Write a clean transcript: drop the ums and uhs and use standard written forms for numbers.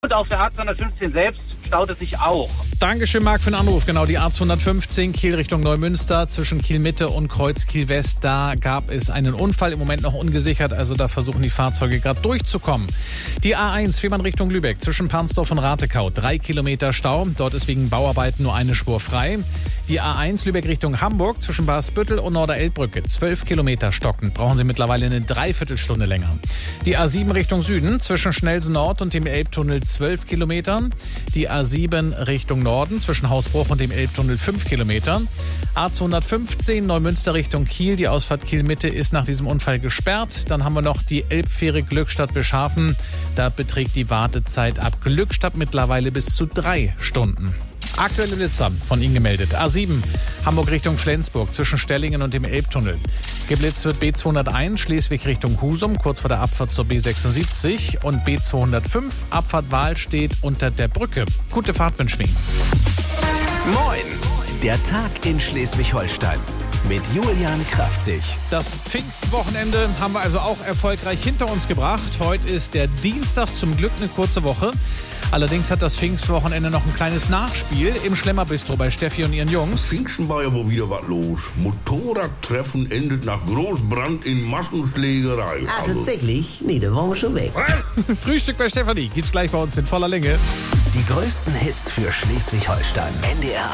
Und auf der A215 selbst staut es sich auch. Dankeschön, Marc, für den Anruf. Genau, die A215 Kiel Richtung Neumünster zwischen Kiel Mitte und Kreuz Kiel West. Da gab es einen Unfall, im Moment noch ungesichert. Also da versuchen die Fahrzeuge gerade durchzukommen. Die A1 Fehmarn Richtung Lübeck zwischen Parnsdorf und Ratekau. 3 Kilometer Stau. Dort ist wegen Bauarbeiten nur eine Spur frei. Die A1 Lübeck Richtung Hamburg zwischen Barsbüttel und Norderelbbrücke. 12 Kilometer stockend. Brauchen Sie mittlerweile eine Dreiviertelstunde länger. Die A7 Richtung Süden zwischen Schnelsen Nord und dem Elbtunnel 12 Kilometer. Die A7 Richtung Norden zwischen Hausbruch und dem Elbtunnel 5 Kilometer. A215 Neumünster Richtung Kiel. Die Ausfahrt Kiel Mitte ist nach diesem Unfall gesperrt. Dann haben wir noch die Elbfähre Glückstadt-Beschafen. Da beträgt die Wartezeit ab Glückstadt mittlerweile bis zu 3 Stunden. Aktuelle Blitzer von Ihnen gemeldet. A7 Hamburg Richtung Flensburg zwischen Stellingen und dem Elbtunnel. Geblitzt wird B201 Schleswig Richtung Husum kurz vor der Abfahrt zur B76 und B205 Abfahrt Wahl steht unter der Brücke. Gute Fahrt wünschen wir Ihnen. Moin, der Tag in Schleswig-Holstein mit Julian Kraftzig. Das Pfingstwochenende haben wir also auch erfolgreich hinter uns gebracht. Heute ist der Dienstag, zum Glück eine kurze Woche. Allerdings hat das Pfingstwochenende noch ein kleines Nachspiel im Schlemmerbistro bei Steffi und ihren Jungs. Pfingsten war ja wohl wieder was los. Motorradtreffen endet nach Großbrand in Massenschlägerei. Ah, tatsächlich? Nee, da waren wir schon weg. Frühstück bei Stefanie gibt's gleich bei uns in voller Länge. Die größten Hits für Schleswig-Holstein. NDR